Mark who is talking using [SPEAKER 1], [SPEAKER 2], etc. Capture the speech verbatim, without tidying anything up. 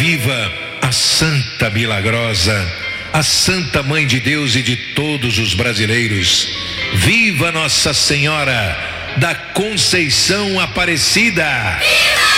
[SPEAKER 1] viva a Santa Milagrosa, a Santa Mãe de Deus e de todos os brasileiros. Viva Nossa Senhora da Conceição Aparecida!
[SPEAKER 2] Viva!